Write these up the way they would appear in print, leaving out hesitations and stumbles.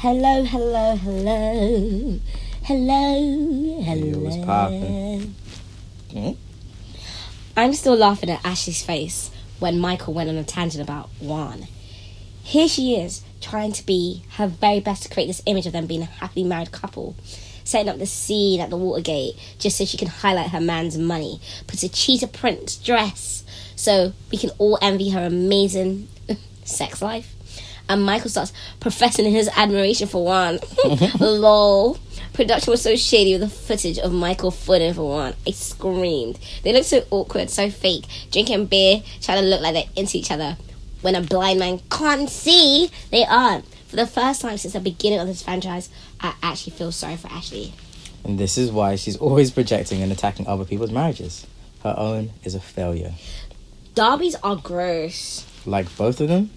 Hello, hello, hello. Hello, hello. It was popping. I'm still laughing at Ashley's face when Michael went on a tangent about Juan. Here she is, trying to be her very best to create this image of them being a happily married couple, setting up the scene at the Watergate just so she can highlight her man's money, puts a cheetah print dress so we can all envy her amazing sex life. And Michael starts professing his admiration for Juan. Lol. Production was so shady with the footage of Michael footing for Juan. I screamed. They looked so awkward, so fake, drinking beer, trying to look like they're into each other. When a blind man can't see, they aren't. For the first time since the beginning of this franchise, I actually feel sorry for Ashley. And this is why she's always projecting and attacking other people's marriages. Her own is a failure. Derbies are gross. Like both of them?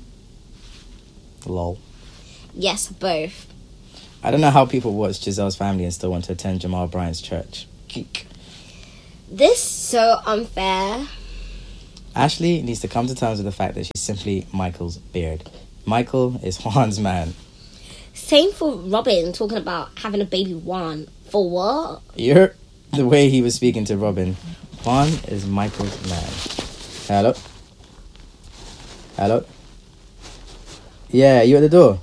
Lol. Yes, both. I don't know how people watch Giselle's Family and still want to attend Jamal Bryant's church. Geek. This is so unfair. Ashley needs to come to terms with the fact that she's simply Michael's beard. Michael is Juan's man. Same for Robin talking about having a baby Juan. For what? You're the way he was speaking to Robin. Juan is Michael's man. Hello? Hello? Yeah, you at the door?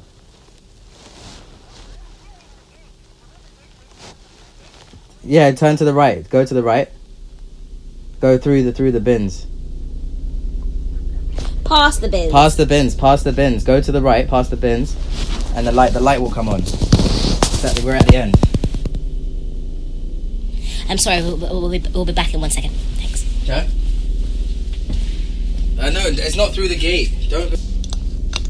Yeah, turn to the right. Go to the right. Go through the bins. Past the bins. Past the bins. Go to the right, past the bins, and the light will come on. We're at the end. I'm sorry, we'll be back in 1 second. Thanks. Okay. No, it's not through the gate. Don't go.